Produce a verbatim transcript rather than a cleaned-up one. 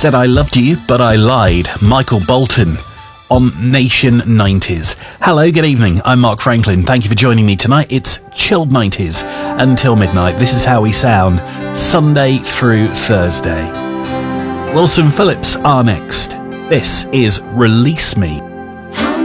Said I loved you, but I lied. Michael Bolton on Nation nineties. Hello, good evening. I'm Mark Franklin. Thank you for joining me tonight. It's chilled nineties until midnight. This is how we sound Sunday through Thursday. Wilson Phillips are next. This is Release Me.